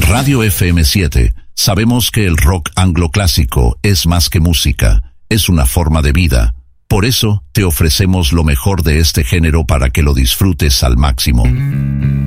Radio FM7, sabemos que el rock angloclásico es más que música, es una forma de vida. Por eso, te ofrecemos lo mejor de este género para que lo disfrutes al máximo.